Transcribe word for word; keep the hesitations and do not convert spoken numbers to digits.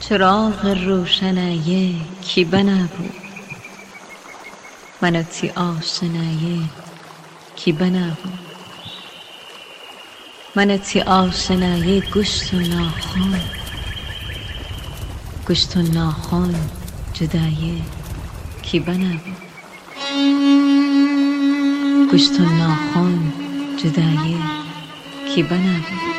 چراغ روشنایه کی بنابو مناتی آشنایه کی بنابو مناتی آشنایه گوشت و ناخن گوشت و ناخن جدایه کی بنابو گوشت و ناخن جدایه کی بنابو